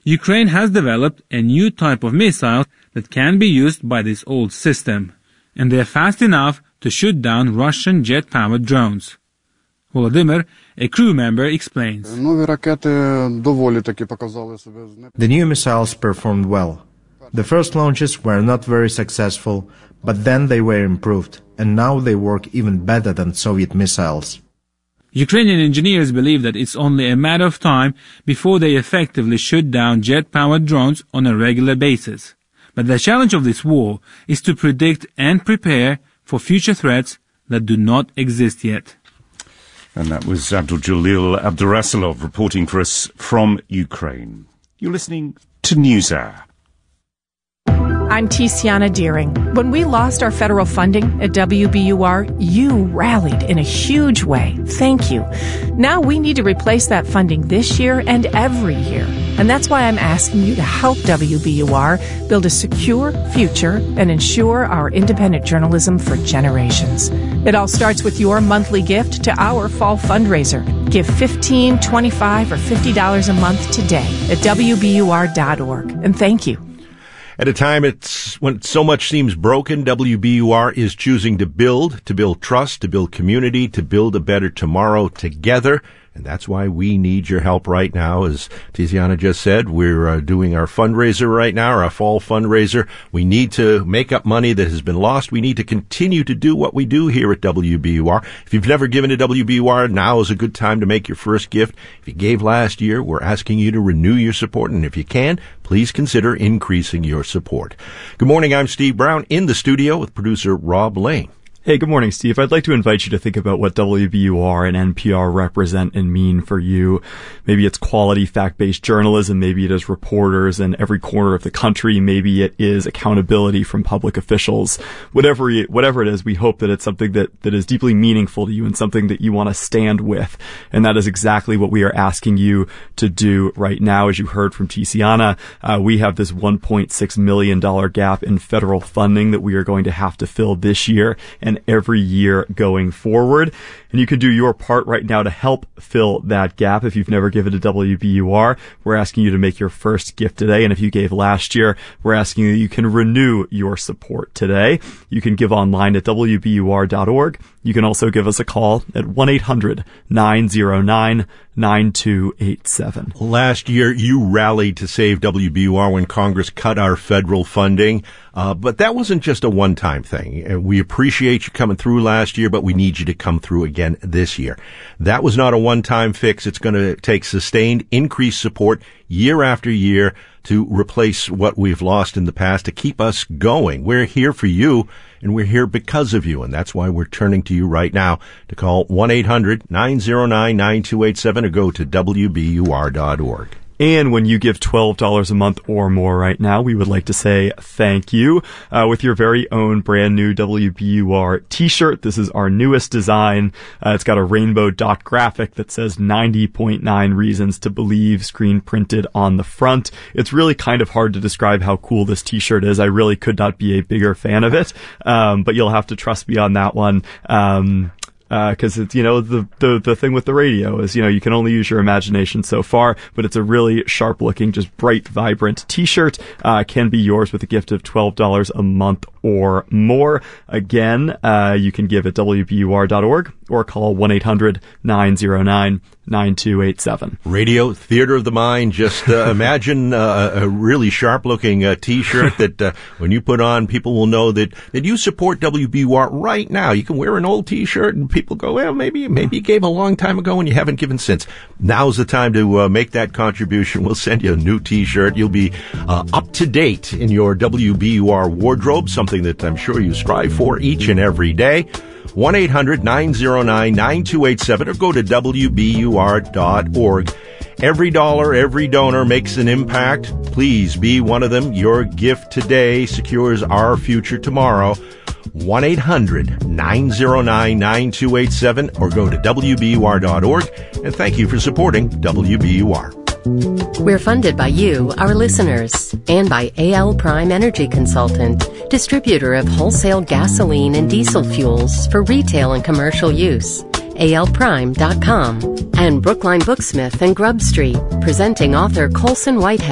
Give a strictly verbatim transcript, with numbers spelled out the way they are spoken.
Ukraine has developed a new type of missile that can be used by this old system, and they are fast enough to shoot down Russian jet-powered drones. Volodymyr, a crew member, explains. The new missiles performed well. The first launches were not very successful, but then they were improved, and now they work even better than Soviet missiles. Ukrainian engineers believe that it's only a matter of time before they effectively shoot down jet-powered drones on a regular basis. But the challenge of this war is to predict and prepare for future threats that do not exist yet. And that was Abdul-Jalil Abdurasulov reporting for us from Ukraine. You're listening to NewsHour. I'm Tiziana Deering. When we lost our federal funding at W B U R, you rallied in a huge way. Thank you. Now we need to replace that funding this year and every year. And that's why I'm asking you to help W B U R build a secure future and ensure our independent journalism for generations. It all starts with your monthly gift to our fall fundraiser. Give fifteen dollars, twenty-five dollars, or fifty dollars a month today at W B U R dot org. And thank you. At a time it's when so much seems broken, W B U R is choosing to build, to build trust, to build community, to build a better tomorrow together. And that's why we need your help right now. As Tiziana just said, we're uh, doing our fundraiser right now, our fall fundraiser. We need to make up money that has been lost. We need to continue to do what we do here at W B U R. If you've never given to W B U R, now is a good time to make your first gift. If you gave last year, we're asking you to renew your support. And if you can, please consider increasing your support. Good morning. I'm Steve Brown in the studio with producer Rob Lane. Hey, good morning, Steve. I'd like to invite you to think about what W B U R and N P R represent and mean for you. Maybe it's quality, fact-based journalism. Maybe it is reporters in every corner of the country. Maybe it is accountability from public officials. Whatever it, whatever it is, we hope that it's something that, that is deeply meaningful to you and something that you want to stand with. And that is exactly what we are asking you to do right now. As you heard from Tiziana, uh, we have this one point six million dollars gap in federal funding that we are going to have to fill this year and every year going forward. And you can do your part right now to help fill that gap. If you've never given to W B U R, we're asking you to make your first gift today. And if you gave last year, we're asking you that you can renew your support today. You can give online at W B U R dot org. You can also give us a call at one eight hundred nine oh nine nine two eight seven. Last year, you rallied to save W B U R when Congress cut our federal funding. Uh, but that wasn't just a one-time thing. And we appreciate you coming through last year, but we need you to come through again this year. That was not a one-time fix. It's going to take sustained, increased support year after year to replace what we've lost in the past, to keep us going. We're here for you, and we're here because of you. And that's why we're turning to you right now to call one eight hundred nine oh nine nine two eight seven or go to W B U R dot org. And when you give twelve dollars a month or more right now, we would like to say thank you uh, with your very own brand new W B U R t-shirt. This is our newest design. Uh, it's got a rainbow dot graphic that says ninety point nine reasons to believe screen printed on the front. It's really kind of hard to describe how cool this t-shirt is. I really could not be a bigger fan of it, um, but you'll have to trust me on that one. Um, Uh, cause it's, you know, the, the, the thing with the radio is, you know, you can only use your imagination so far, but it's a really sharp looking, just bright, vibrant t-shirt, uh, can be yours with a gift of twelve dollars a month or more. Again, uh, you can give at W B U R dot org or call one eight hundred nine oh nine nine two eight seven. Radio, theater of the mind. Just uh, imagine uh, a really sharp-looking uh, T-shirt that uh, when you put on, people will know that, that you support W B U R right now. You can wear an old T-shirt and people go, well, maybe maybe you gave a long time ago and you haven't given since. Now's the time to uh, make that contribution. We'll send you a new T-shirt. You'll be uh, up to date in your W B U R wardrobe, something that I'm sure you strive for each and every day. one eight hundred nine oh nine nine two eight seven or go to W B U R dot org. Every dollar, every donor makes an impact. Please be one of them. Your gift today secures our future tomorrow. one eight hundred nine oh nine nine two eight seven or go to W B U R dot org. And thank you for supporting W B U R. We're funded by you, our listeners, and by A L Prime Energy Consultant, distributor of wholesale gasoline and diesel fuels for retail and commercial use. A L prime dot com. And Brookline Booksmith and Grub Street, presenting author Colson Whitehead.